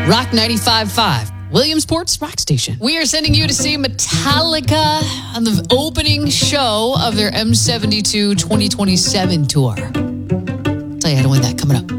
Rock 95.5, Williamsport's Rock Station. We are sending you to see Metallica on the opening show of their M72 2027 tour. I'll tell you how to win that coming up.